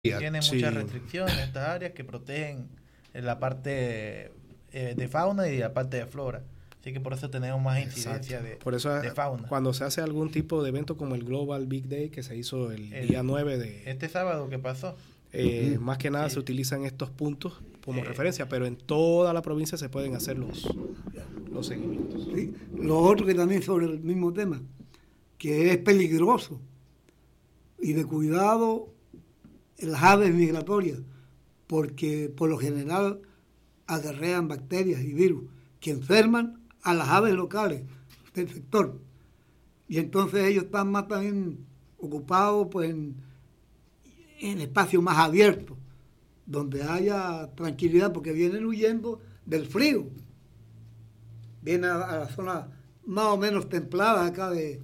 Tiene muchas restricciones estas áreas que protegen la parte de fauna y la parte de flora. Así que por eso tenemos más incidencia por eso, de fauna. Cuando se hace algún tipo de evento como el Global Big Day, que se hizo el día 9 de... Este sábado que pasó. Más que nada se utilizan estos puntos como referencia, pero en toda la provincia se pueden hacer los seguimientos. Sí. Lo otro que también sobre el mismo tema, que es peligroso y de cuidado en las aves migratorias, porque por lo general acarrean bacterias y virus que enferman a las aves locales del sector. Y entonces ellos están más también ocupados pues, en espacios más abiertos, donde haya tranquilidad, porque vienen huyendo del frío. Vienen a la zona más o menos templada acá de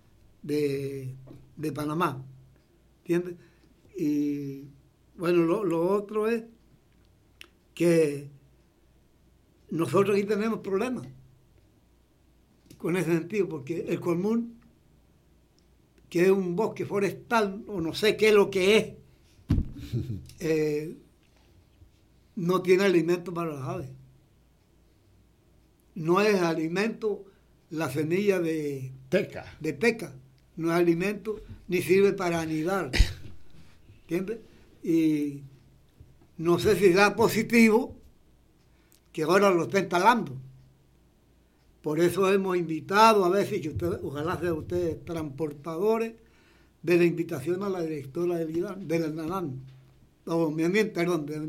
Panamá. ¿Entiendes? Y bueno, lo otro es que nosotros aquí tenemos problemas con ese sentido, porque el Colmún, que es un bosque forestal, o no sé qué es lo que es, no tiene alimento para las aves. No es alimento la semilla de teca, no es alimento ni sirve para anidar. ¿Entiendes? Y no sé si da positivo que ahora lo estén talando. Por eso hemos invitado, a ver si ojalá sean ustedes transportadores de la invitación a la directora del NANAN. No, me miente,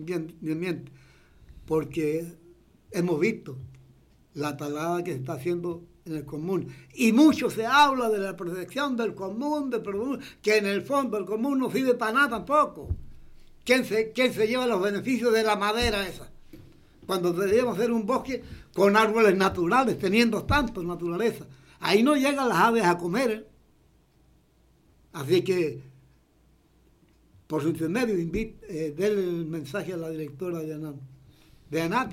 porque hemos visto la talada que se está haciendo en el común. Y mucho se habla de la protección del común, que en el fondo el común no sirve para nada tampoco. ¿Quién se lleva los beneficios de la madera esa? Cuando deberíamos hacer un bosque con árboles naturales, teniendo tanto naturaleza. Ahí no llegan las aves a comer. Así que, por su intermedio, denle el mensaje a la directora de ANAP. De ANAP.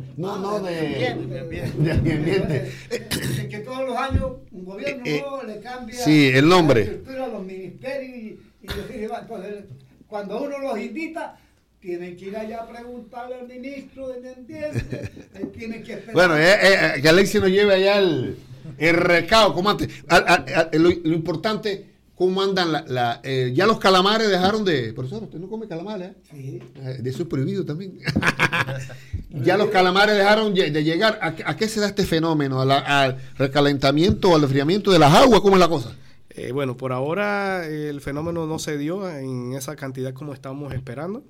De ambiente. Que todos los años un gobierno nuevo le cambia el nombre. La estructura a los ministerios y entonces, cuando uno los invita, tienen que ir allá a preguntarle al ministro de ambiente, tienen que esperar. Bueno, que Alexis nos lleve allá el recado, como antes. Lo importante, cómo andan ya los calamares dejaron de... Profesor, usted no come calamares, ¿eh? Sí. De eso es prohibido también. Ya los calamares dejaron de llegar. ¿A qué se da este fenómeno? ¿Al recalentamiento o al enfriamiento de las aguas? ¿Cómo es la cosa? Bueno, por ahora el fenómeno no se dio en esa cantidad como estábamos esperando.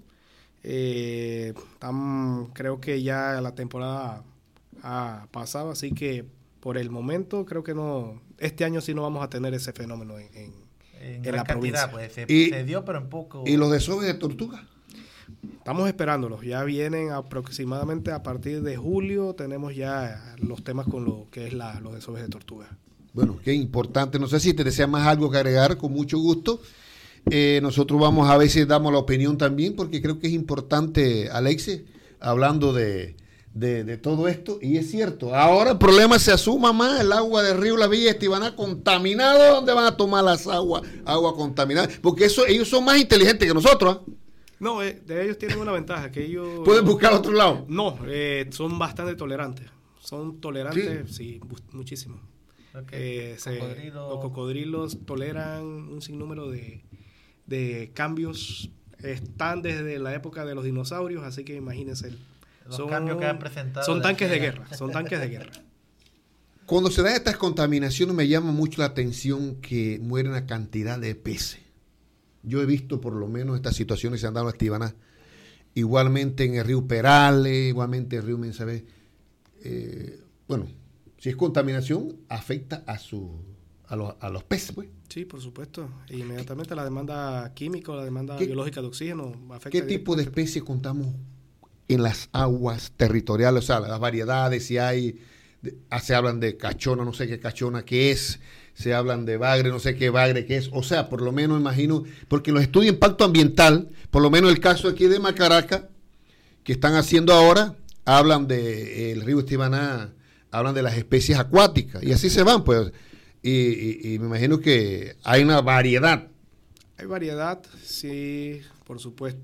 Creo que ya la temporada ha pasado, así que por el momento creo que no, este año sí no vamos a tener ese fenómeno en la provincia. Pues, se dio, pero en poco. ¿Y los desoves de tortuga? Estamos esperándolos, ya vienen aproximadamente a partir de julio, tenemos ya los temas con lo que es los desoves de tortuga. Bueno, qué importante, no sé si te desea más algo que agregar, con mucho gusto. Nosotros vamos a ver si damos la opinión también, porque creo que es importante, Alexis, hablando de todo esto, y es cierto, ahora el problema se asuma más, el agua del río La Villa Estibaná contaminado, ¿dónde van a tomar las agua contaminada? Porque ellos son más inteligentes que nosotros, ¿eh? No, de ellos tienen una ventaja, que ellos... ¿Pueden buscar a otro lado? No, son bastante tolerantes, son tolerantes, sí muchísimo. Okay. Los cocodrilos toleran un sinnúmero de cambios, están desde la época de los dinosaurios, así que imagínense. Los cambios que han presentado. Son tanques de guerra. Cuando se da estas contaminaciones me llama mucho la atención que muere una cantidad de peces. Yo he visto por lo menos estas situaciones que se han dado en Estibaná. Igualmente en el río Perales, igualmente en el río Mensabé. Bueno, si es contaminación, afecta a los peces, pues. Sí, por supuesto. Inmediatamente la demanda química o la demanda biológica de oxígeno afecta. ¿Qué tipo de especies contamos en las aguas territoriales? O sea, las variedades, si hay, se hablan de cachona, no sé qué cachona que es, se hablan de bagre, no sé qué bagre que es. O sea, por lo menos imagino, porque los estudios de impacto ambiental, por lo menos el caso aquí de Macaraca, que están haciendo ahora, hablan del río Estibaná, hablan de las especies acuáticas, y así se van, pues. Y me imagino que hay una variedad. Hay variedad, sí. por supuesto.